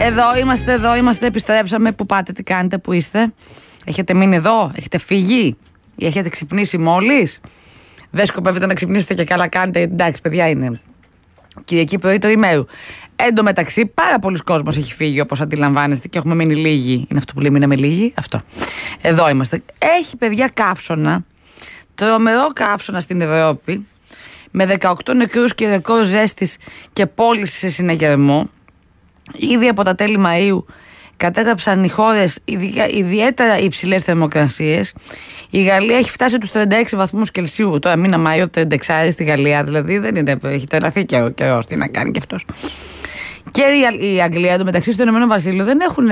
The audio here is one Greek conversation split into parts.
Εδώ είμαστε, επιστρέψαμε. Πού πάτε, τι κάνετε, πού είστε? Έχετε μείνει εδώ, έχετε φύγει ή έχετε ξυπνήσει μόλις? Δεν σκοπεύετε να ξυπνήσετε και καλά κάνετε? Εντάξει, παιδιά, είναι Κυριακή πρωί τριημέρου. Εν τω μεταξύ, πάρα πολλοί κόσμος έχει φύγει, όπως αντιλαμβάνεστε, και έχουμε μείνει λίγοι. Είναι αυτό που λέμε, μείναμε λίγοι. Αυτό. Εδώ είμαστε. Έχει, παιδιά, καύσωνα. Τρομερό καύσωνα στην Ευρώπη. Με 18 νεκρούς και ρεκόρ ζέστης και πώληση σε συναγερμό. Ήδη από τα τέλη Μαΐου κατέγραψαν οι χώρες ιδιαίτερα υψηλές θερμοκρασίες. Η Γαλλία έχει φτάσει τους 36 βαθμούς Κελσίου. Τώρα μήνα Μάιο, 36 στη Γαλλία, δηλαδή δεν είναι, έχει τεραθεί καιρός, τι να κάνει κι αυτός. Και η Αγγλία, εντωμεταξύ, στο Ηνωμένο Βασίλειο δεν έχουν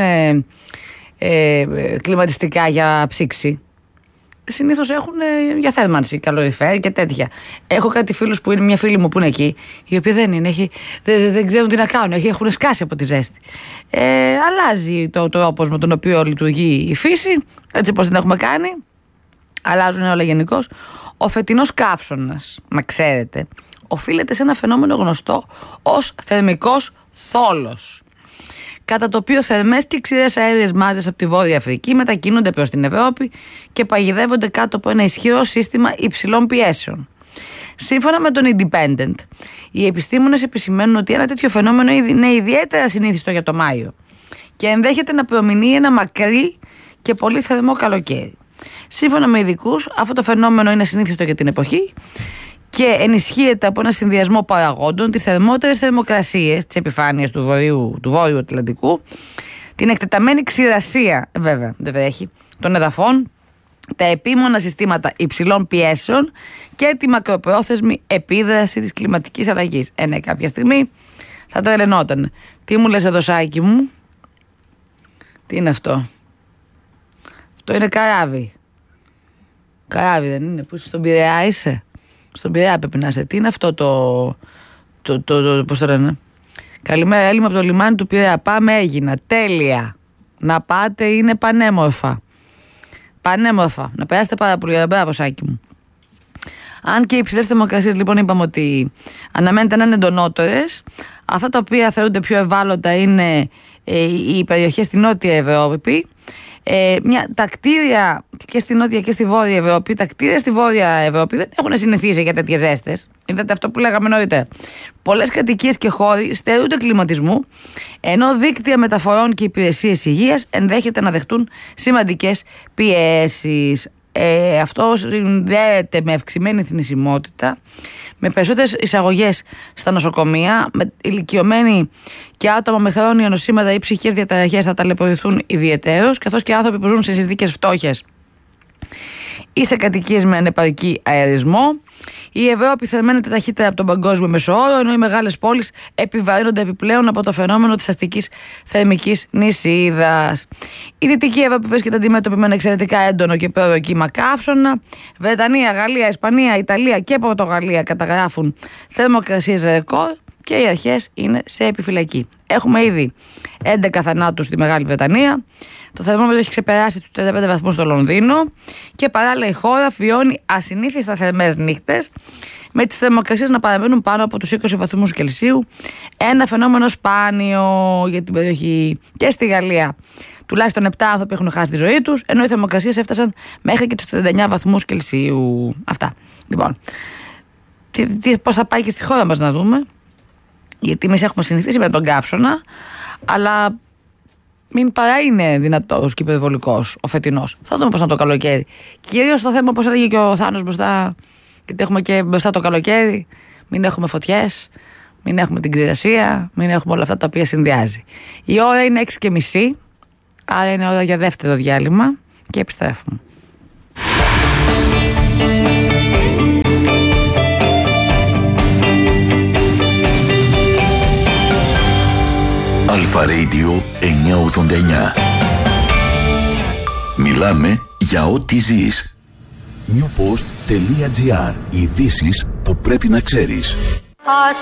κλιματιστικά για ψήξη. Συνήθως έχουν για θέρμανση, καλοριφέρ και τέτοια. Έχω κάτι φίλους που είναι, μια φίλη μου που είναι εκεί, οι οποίοι δεν είναι, δεν ξέρουν τι να κάνουν, έχουν σκάσει από τη ζέστη. Αλλάζει το τρόπος με τον οποίο λειτουργεί η φύση, έτσι όπως την έχουμε κάνει. Αλλάζουν όλα γενικώς. Ο φετινός καύσωνας, να ξέρετε, οφείλεται σε ένα φαινόμενο γνωστό ως θερμικός θόλος, κατά το οποίο θερμές και ξηρές αέριες μάζες από τη Βόρεια Αφρική μετακινούνται προς την Ευρώπη και παγιδεύονται κάτω από ένα ισχυρό σύστημα υψηλών πιέσεων. Σύμφωνα με τον Independent, οι επιστήμονες επισημαίνουν ότι ένα τέτοιο φαινόμενο είναι ιδιαίτερα συνήθιστο για το Μάιο και ενδέχεται να προμηνύει ένα μακρύ και πολύ θερμό καλοκαίρι. Σύμφωνα με ειδικούς, αυτό το φαινόμενο είναι συνήθιστο για την εποχή και ενισχύεται από ένα συνδυασμό παραγόντων, τις θερμότερες θερμοκρασίες της επιφάνειας του Βόρειου Ατλαντικού, την εκτεταμένη ξηρασία, βέβαια δεν βρέχει, των εδαφών, τα επίμονα συστήματα υψηλών πιέσεων και τη μακροπρόθεσμη επίδραση της κλιματικής αλλαγής. Ναι, κάποια στιγμή θα τρελαινόταν. Τι μου λες εδώ, Σάκη μου? Τι είναι αυτό? Αυτό είναι καράβι. Καράβι δεν είναι? Που είσαι στον Πειραιά, είσαι? Στον Πειραιά πρέπει να είσαι. Τι είναι αυτό πώς το λένε? Καλημέρα, Έλλημα από το λιμάνι του Πειραιά. Πάμε, έγινα. Τέλεια. Να πάτε, είναι πανέμορφα. Πανέμορφα. Να περάσετε πάρα πολύ. Μπράβο, Σάκη μου. Αν και οι υψηλές θερμοκρασίες, λοιπόν, είπαμε ότι αναμένεται να είναι εντονότερες. Αυτά τα οποία θεωρούνται πιο ευάλωτα είναι οι περιοχές στη Νότια Ευρώπη. Τα κτίρια και στη Νότια και στη Βόρεια Ευρώπη, τα κτίρια στη Βόρεια Ευρώπη δεν έχουν συνηθίσει για τέτοιες ζέστες. Είδατε αυτό που λέγαμε νωρίτερα. Πολλές κατοικίες και χώροι στερούνται κλιματισμού, ενώ δίκτυα μεταφορών και υπηρεσίες υγείας ενδέχεται να δεχτούν σημαντικές πιέσεις. Αυτό συνδέεται με αυξημένη θνησιμότητα, με περισσότερες εισαγωγές στα νοσοκομεία, με ηλικιωμένοι και άτομα με χρόνια νοσήματα ή ψυχικές διαταραχές θα ταλαιπωρηθούν ιδιαιτέρως, καθώς και άνθρωποι που ζουν σε συνθήκες φτώχειας ή σε κατοικίες με ανεπαρκή αερισμό. Η Ευρώπη θερμαίνεται ταχύτερα από τον παγκόσμιο μεσόωρο, ενώ οι μεγάλες πόλεις επιβαρύνονται επιπλέον από το φαινόμενο της αστικής θερμικής νησίδας. Η Δυτική Ευρώπη βρίσκεται αντιμέτωπη με ένα εξαιρετικά έντονο και πρόωρο κύμα καύσωνα. Βρετανία, Γαλλία, Ισπανία, Ιταλία και Πορτογαλία καταγράφουν θερμοκρασίες ρεκόρ και οι αρχές είναι σε επιφυλακή. Έχουμε ήδη 11 θανάτους στη Μεγάλη Βρετανία. Το θερμόμετρο έχει ξεπεράσει τους 35 βαθμούς στο Λονδίνο και παράλληλα η χώρα βιώνει ασυνήθιστα θερμές νύχτες, με τις θερμοκρασίες να παραμένουν πάνω από τους 20 βαθμούς Κελσίου. Ένα φαινόμενο σπάνιο για την περιοχή. Και στη Γαλλία τουλάχιστον 7 άνθρωποι έχουν χάσει τη ζωή τους, ενώ οι θερμοκρασίες έφτασαν μέχρι και τους 39 βαθμούς Κελσίου. Αυτά. Λοιπόν, πώς θα πάει και στη χώρα μας να δούμε. Γιατί εμείς έχουμε συνηθίσει με τον καύσωνα, αλλά μην παρά είναι δυνατός και υπερβολικός ο φετινός. Θα δούμε πώς είναι το καλοκαίρι. Κυρίως το θέμα, όπως έλεγε και ο Θάνος μπροστά, γιατί έχουμε και μπροστά το καλοκαίρι, μην έχουμε φωτιές, μην έχουμε την ξηρασία, μην έχουμε όλα αυτά τα οποία συνδυάζει. Η ώρα είναι 6:30, άρα είναι ώρα για δεύτερο διάλειμμα και επιστρέφουμε. Αλφα Radio 989. Μιλάμε για ό,τι ζεις. newpost.gr. Ειδήσεις που πρέπει να ξέρεις. Ας